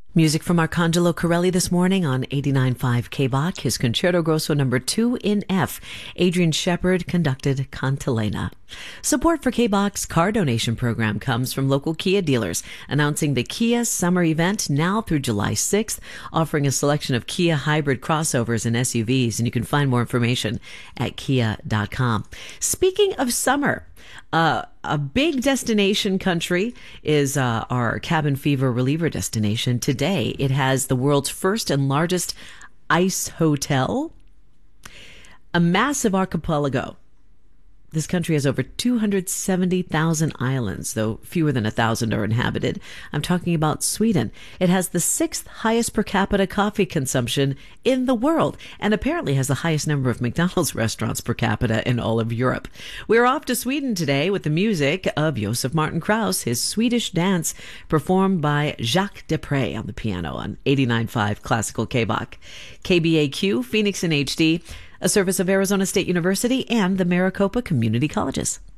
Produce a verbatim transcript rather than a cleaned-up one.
Music from Arcangelo Corelli this morning on eighty-nine point five K B A C, his Concerto Grosso number two in F. Adrian Shepard conducted Cantilena. Support for K B A C's car donation program comes from local Kia dealers, announcing the Kia Summer Event now through July sixth, offering a selection of Kia hybrid crossovers and S U Vs, and you can find more information at kia dot com. Speaking of summer, Uh, a big destination country is uh, our cabin fever reliever destination. Today, it has the world's first and largest ice hotel, a massive archipelago. This country has over two hundred seventy thousand islands, though fewer than one thousand are inhabited. I'm talking about Sweden. It has the sixth highest per capita coffee consumption in the world, and apparently has the highest number of McDonald's restaurants per capita in all of Europe. We're off to Sweden today with the music of Josef Martin Krauss, his Swedish dance performed by Jacques Deprez on the piano on eighty-nine point five Classical K B A C. K B A Q, Phoenix in H D, a service of Arizona State University and the Maricopa Community Colleges.